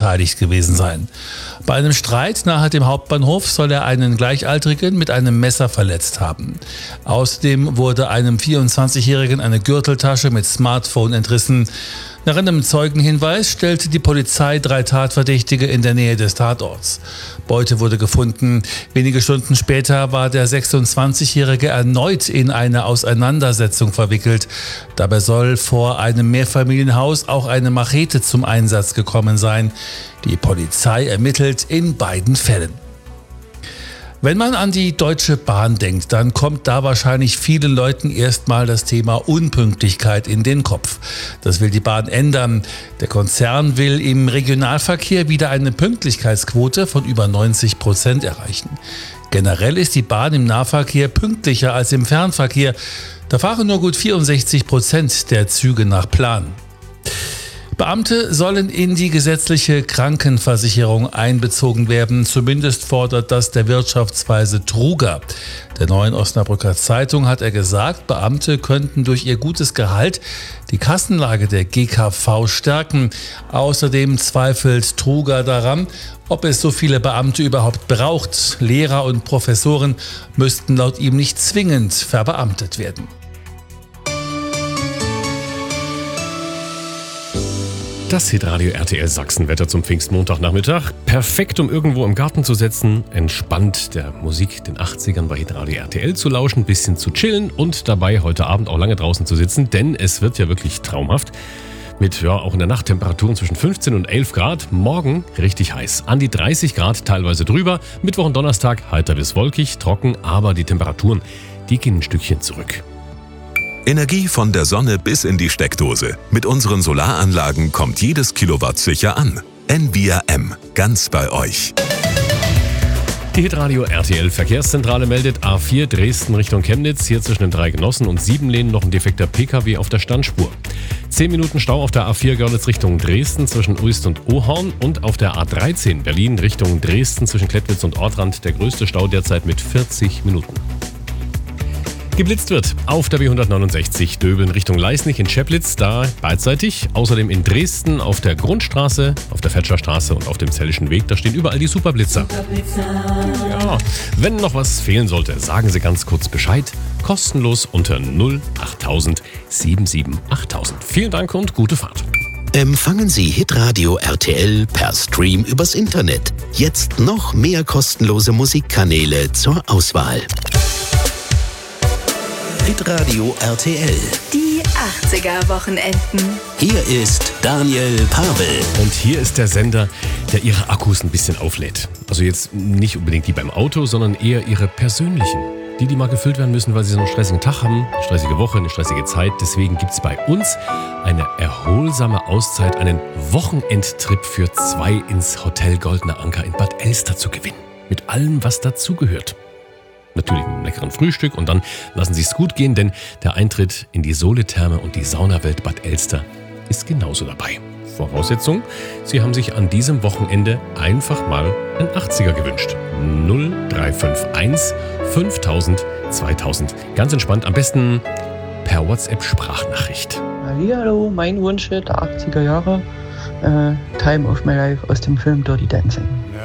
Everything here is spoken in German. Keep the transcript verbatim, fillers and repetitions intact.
beteiligt gewesen sein. Bei einem Streit nahe dem Hauptbahnhof soll er einen Gleichaltrigen mit einem Messer verletzt haben. Außerdem wurde einem vierundzwanzigjährigen eine Gürteltasche mit Smartphone entrissen. Nach einem Zeugenhinweis stellte die Polizei drei Tatverdächtige in der Nähe des Tatorts. Beute wurde gefunden. Wenige Stunden später war der sechsundzwanzigjährige erneut in eine Auseinandersetzung verwickelt. Dabei soll vor einem Mehrfamilienhaus auch eine Machete zum Einsatz gekommen sein. Die Polizei ermittelt in beiden Fällen. Wenn man an die Deutsche Bahn denkt, dann kommt da wahrscheinlich vielen Leuten erstmal das Thema Unpünktlichkeit in den Kopf. Das will die Bahn ändern. Der Konzern will im Regionalverkehr wieder eine Pünktlichkeitsquote von über neunzig Prozent erreichen. Generell ist die Bahn im Nahverkehr pünktlicher als im Fernverkehr. Da fahren nur gut vierundsechzig Prozent der Züge nach Plan. Beamte sollen in die gesetzliche Krankenversicherung einbezogen werden. Zumindest fordert das der Wirtschaftsweise Truger. Der Neuen Osnabrücker Zeitung hat er gesagt, Beamte könnten durch ihr gutes Gehalt die Kassenlage der G K V stärken. Außerdem zweifelt Truger daran, ob es so viele Beamte überhaupt braucht. Lehrer und Professoren müssten laut ihm nicht zwingend verbeamtet werden. Das Hitradio R T L Sachsenwetter zum Pfingstmontagnachmittag. Perfekt, um irgendwo im Garten zu sitzen, entspannt der Musik den achtzigern bei Hitradio R T L zu lauschen, bisschen zu chillen und dabei heute Abend auch lange draußen zu sitzen, denn es wird ja wirklich traumhaft. Mit ja auch in der Nacht Temperaturen zwischen fünfzehn und elf Grad. Morgen richtig heiß. An die dreißig Grad, teilweise drüber. Mittwoch und Donnerstag heiter bis wolkig, trocken, aber die Temperaturen, die gehen ein Stückchen zurück. Energie von der Sonne bis in die Steckdose. Mit unseren Solaranlagen kommt jedes Kilowatt sicher an. N V R M, ganz bei euch. Die Hitradio R T L Verkehrszentrale meldet A vier Dresden Richtung Chemnitz. Hier zwischen den drei Genossen und Siebenlehnen noch ein defekter P K W auf der Standspur. zehn Minuten Stau auf der A vier Görlitz Richtung Dresden zwischen Uist und Ohorn und auf der A dreizehn Berlin Richtung Dresden zwischen Klettwitz und Ortrand. Der größte Stau derzeit mit vierzig Minuten. Geblitzt wird auf der B hundertneunundsechzig Döbeln Richtung Leisnig in Scheplitz, da beidseitig. Außerdem in Dresden auf der Grundstraße, auf der Fetscherstraße und auf dem Zellischen Weg, da stehen überall die Superblitzer. Ja, wenn noch was fehlen sollte, sagen Sie ganz kurz Bescheid. Kostenlos unter null achttausend siebenundsiebzig achttausend. Vielen Dank und gute Fahrt. Empfangen Sie Hitradio R T L per Stream übers Internet. Jetzt noch mehr kostenlose Musikkanäle zur Auswahl. Hitradio R T L. Die achtziger-Wochenenden. Hier ist Daniel Pavel. Und hier ist der Sender, der Ihre Akkus ein bisschen auflädt. Also jetzt nicht unbedingt die beim Auto, sondern eher Ihre persönlichen. Die, die mal gefüllt werden müssen, weil Sie so einen stressigen Tag haben, eine stressige Woche, eine stressige Zeit. Deswegen gibt es bei uns eine erholsame Auszeit, einen Wochenendtrip für zwei ins Hotel Goldener Anker in Bad Elster zu gewinnen. Mit allem, was dazugehört. Natürlich mit einem leckeren Frühstück und dann lassen Sie es gut gehen, denn der Eintritt in die Soletherme und die Saunawelt Bad Elster ist genauso dabei. Voraussetzung, Sie haben sich an diesem Wochenende einfach mal einen achtziger gewünscht. null drei fünf eins fünftausend zweitausend. Ganz entspannt, am besten per WhatsApp-Sprachnachricht. Hallihallo, mein Wunsch der achtziger Jahre. Äh, Time of My Life aus dem Film Dirty Dancing.